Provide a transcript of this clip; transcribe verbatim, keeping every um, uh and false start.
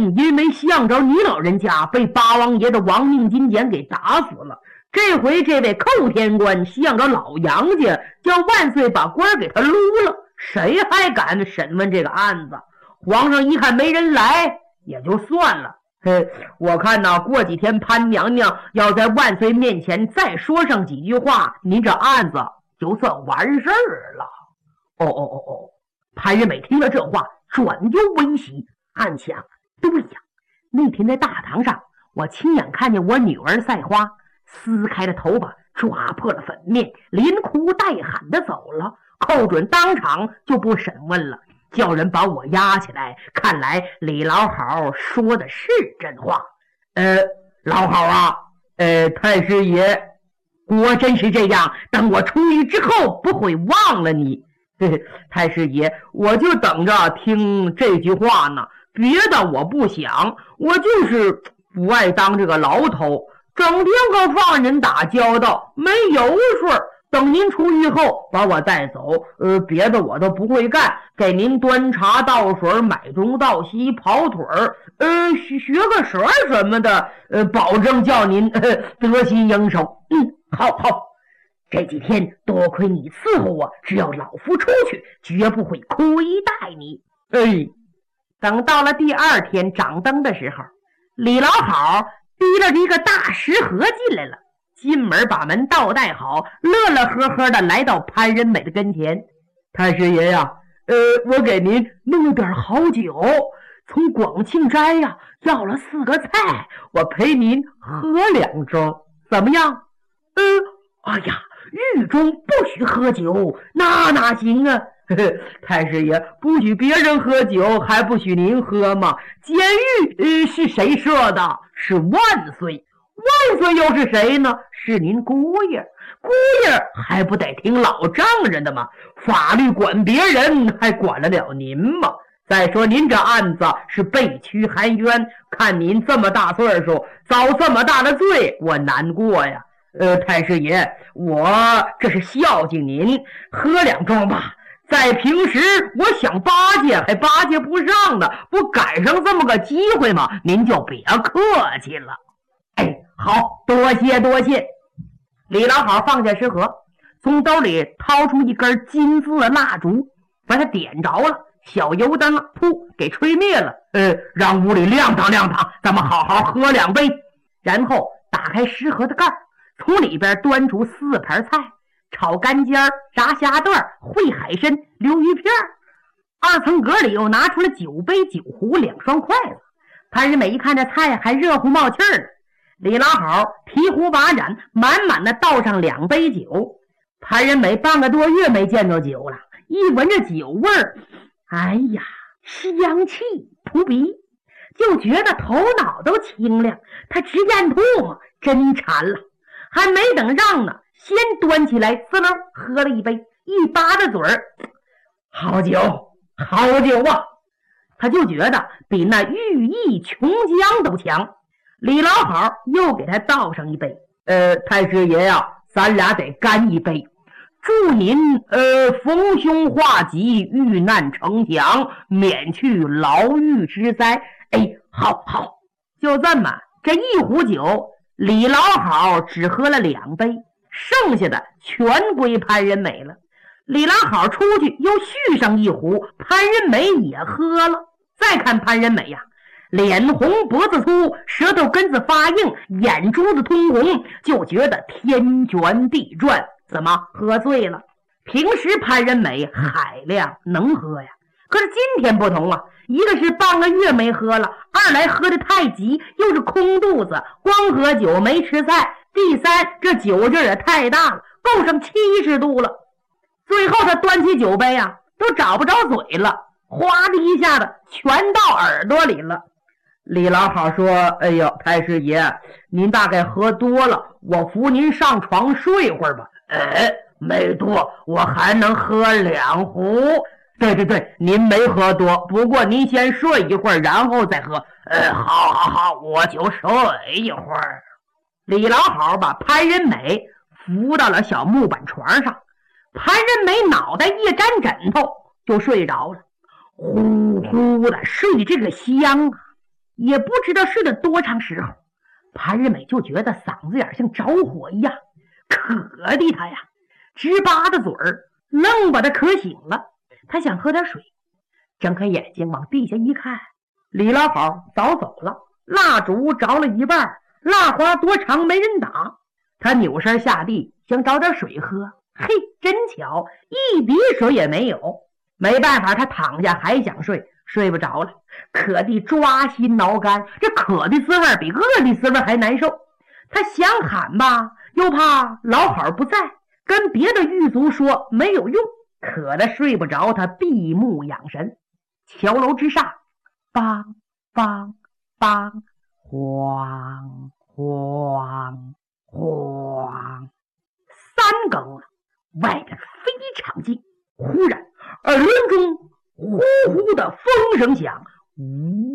年因为向着你老人家被八王爷的亡命金简给打死了，这回这位寇天官向着老杨家叫万岁把官给他撸了，谁还敢审问这个案子？皇上一看没人来也就算了，嘿，我看呢，过几天潘娘娘要在万岁面前再说上几句话，您这案子就算完事儿了。哦哦哦哦！潘仁美听了这话，转忧为喜，暗想：对呀，那天在大堂上，我亲眼看见我女儿赛花撕开了头发，抓破了粉面，连哭带喊的走了。寇准当场就不审问了，叫人把我押起来。看来李老好说的是真话。呃，老好啊，呃，太师爷，果真是这样，等我出狱之后不会忘了你。嘿嘿，太师爷，我就等着听这句话呢，别的我不想，我就是不爱当这个牢头，整天和犯人打交道，没油水。等您出狱后把我带走，呃，别的我都不会干，给您端茶倒水，买东倒西，跑腿儿，呃，学学个舌什么的，呃，保证叫您、呃、得心应手。嗯，好好，这几天多亏你伺候我，只要老夫出去，绝不会亏待你。哎，等到了第二天掌灯的时候，李老好提了一个大食盒进来了。进门把门倒带好，乐乐呵呵的来到潘仁美的跟前。太师爷呀，呃，我给您弄了点好酒，从广庆斋呀要了四个菜，我陪您喝两盅，怎么样？呃，哎呀，狱中不许喝酒，那哪行啊？呵呵，太师爷不许别人喝酒，还不许您喝吗？监狱、呃、是谁设的？是万岁。万岁又是谁呢？是您姑爷，姑爷还不得听老丈人的吗？法律管别人，还管得了您吗？再说您这案子是被屈含冤，看您这么大岁数，遭这么大的罪，我难过呀。呃，太师爷，我这是孝敬您，喝两盅吧。在平时我想巴结还巴结不上呢，不赶上这么个机会吗？您就别客气了。哎，好，多谢多谢。李老好放下食盒，从兜里掏出一根金丝的蜡烛，把它点着了，小油灯噗给吹灭了。呃，让屋里亮堂亮堂，咱们好好喝两杯。然后打开食盒的盖，从里边端出四盘菜：炒干尖、炸虾段、烩海参、溜鱼片。二层格里又拿出了酒杯、酒壶、两双筷子。潘仁美一看这菜还热乎冒气儿呢，李老好提壶把盏，满满的倒上两杯酒。潘仁美半个多月没见到酒了，一闻着酒味儿，哎呀，香气扑鼻，就觉得头脑都清亮。他直咽吐沫，真馋了。还没等让呢，先端起来滋溜喝了一杯，一巴的嘴儿，好酒好酒啊！他就觉得比那玉液琼浆都强。李老好又给他倒上一杯，呃，太师爷呀，咱俩得干一杯，祝您呃逢凶化吉，遇难成祥，免去牢狱之灾。哎，好好，就这么，这一壶酒，李老好只喝了两杯，剩下的全归潘仁美了。李老好出去又续上一壶，潘仁美也喝了。再看潘仁美呀，脸红脖子粗，舌头根子发硬，眼珠子通红，就觉得天旋地转。怎么喝醉了？平时潘仁美海量能喝呀，可是今天不同啊，一个是半个月没喝了，二来喝得太急，又是空肚子，光喝酒没吃菜，第三这酒劲也太大了，够上七十度了。最后他端起酒杯啊，都找不着嘴了，哗的一下子全到耳朵里了。李老好说，哎呦，太师爷，您大概喝多了，我扶您上床睡会儿吧。哎，没多，我还能喝两壶。对对对，您没喝多，不过您先睡一会儿，然后再喝。呃，好好好，我就睡一会儿。李老好把潘仁美扶到了小木板床上，潘仁美脑袋一沾枕头就睡着了，呼呼的睡这个香啊。 也不知道睡了多长时候，潘日美就觉得嗓子眼像着火一样，渴的他呀直巴的嘴儿，愣把他渴醒了。他想喝点水，睁开眼睛往地下一看，李老好早走了，蜡烛着了一半，蜡花多长没人打。他扭身下地想找点水喝，嘿，真巧，一滴水也没有。没办法，他躺下还想睡，睡不着了，渴地抓心挠肝，这渴的滋味比饿的滋味还难受。他想喊吧，又怕老好不在，跟别的狱卒说没有用，渴得睡不着，他闭目养神。桥楼之上，梆梆梆，晃晃晃，三更了，外面非常静。忽然耳轮中呼呼的风声响，呜